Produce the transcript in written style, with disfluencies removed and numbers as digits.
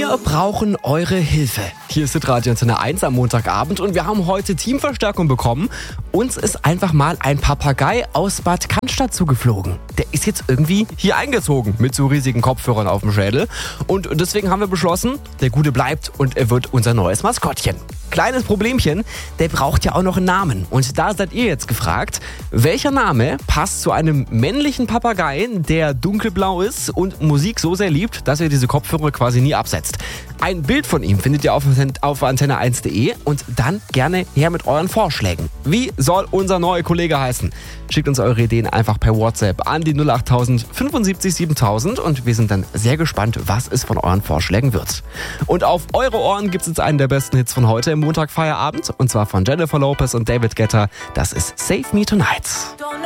Wir brauchen eure Hilfe. Hier ist Radio Antenne 1 am Montagabend und wir haben heute Teamverstärkung bekommen. Uns ist einfach mal ein Papagei aus Bad Cannstatt zugeflogen. Der ist jetzt irgendwie hier eingezogen mit so riesigen Kopfhörern auf dem Schädel. Und deswegen haben wir beschlossen, der Gute bleibt und er wird unser neues Maskottchen. Kleines Problemchen, der braucht ja auch noch einen Namen. Und da seid ihr jetzt gefragt, welcher Name passt zu einem männlichen Papagei, der dunkelblau ist und Musik so sehr liebt, dass er diese Kopfhörer quasi nie absetzt. Ein Bild von ihm findet ihr auf antenne1.de und dann gerne her mit euren Vorschlägen. Wie soll unser neuer Kollege heißen? Schickt uns eure Ideen einfach per WhatsApp an die 08000 75 7000 und wir sind dann sehr gespannt, was es von euren Vorschlägen wird. Und auf eure Ohren gibt es jetzt einen der besten Hits von heute im Montagfeierabend und zwar von Jennifer Lopez und David Guetta. Das ist Save Me Tonight.